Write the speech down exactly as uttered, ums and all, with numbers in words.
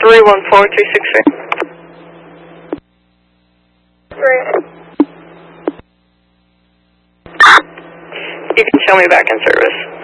three one four two six three. Three. You can show me back in service.